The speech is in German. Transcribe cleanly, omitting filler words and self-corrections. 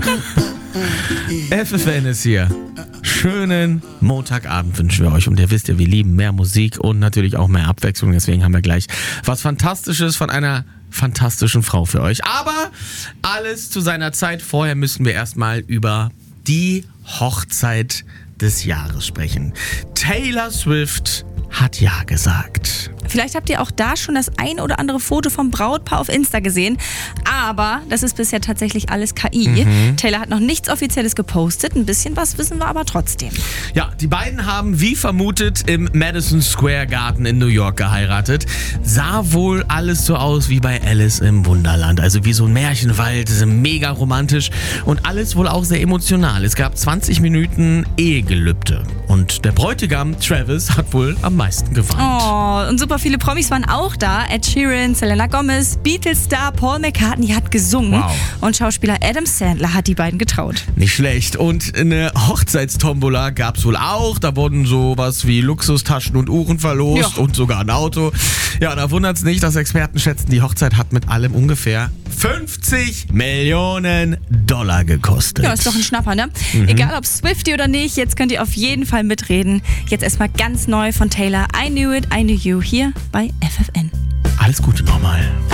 FFN ist hier. Schönen Montagabend wünschen wir euch. Und ihr wisst ja, wir lieben mehr Musik und natürlich auch mehr Abwechslung. Deswegen haben wir gleich was Fantastisches von einer fantastischen Frau für euch. Aber alles zu seiner Zeit. Vorher müssen wir erstmal über die Hochzeit des Jahres sprechen. Taylor Swift hat ja gesagt. Vielleicht habt ihr auch da schon das ein oder andere Foto vom Brautpaar auf Insta gesehen. Aber das ist bisher tatsächlich alles KI. Taylor hat noch nichts Offizielles gepostet. Ein bisschen was wissen wir aber trotzdem. Ja, die beiden haben wie vermutet im Madison Square Garden in New York geheiratet. Sah wohl alles so aus wie bei Alice im Wunderland. Also wie so ein Märchenwald, mega romantisch und alles wohl auch sehr emotional. Es gab 20 Minuten Ehegelübde. Und der Bräutigam Travis hat wohl am meisten geweint. Oh, und super viele Promis waren auch da. Ed Sheeran, Selena Gomez, Beatles-Star Paul McCartney hat gesungen. Wow. Und Schauspieler Adam Sandler hat die beiden getraut. Nicht schlecht. Und eine Hochzeitstombola gab es wohl auch. Da wurden sowas wie Luxustaschen und Uhren verlost und sogar ein Auto. Ja, da wundert es nicht, dass Experten schätzen, die Hochzeit hat mit allem ungefähr 50 Millionen Dollar gekostet. Ja, ist doch ein Schnapper, ne? Egal ob Swiftie oder nicht, jetzt könnt ihr auf jeden Fall mitreden. Jetzt erstmal ganz neu von Taylor. I Knew It, I Knew You hier bei FFN. Alles Gute nochmal.